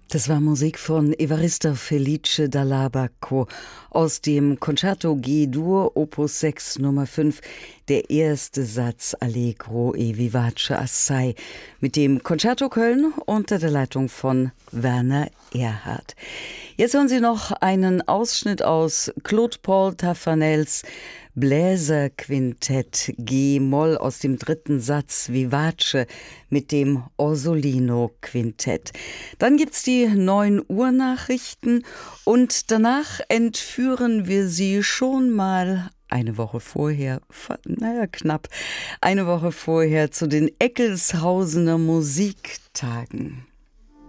Das war Musik von Evarista Felice Dall'Abaco aus dem Concerto G-Dur Opus 6 Nummer 5, der erste Satz Allegro e vivace assai mit dem Concerto Köln unter der Leitung von Werner Erhardt. Jetzt hören Sie noch einen Ausschnitt aus Claude Paul Taffanels Bläserquintett G-Moll aus dem dritten Satz Vivace mit dem Orsolino-Quintett. Dann gibt's die 9 Uhr Nachrichten und danach entführen wir Sie schon mal eine Woche vorher, knapp eine Woche vorher zu den Eckelshausener Musiktagen.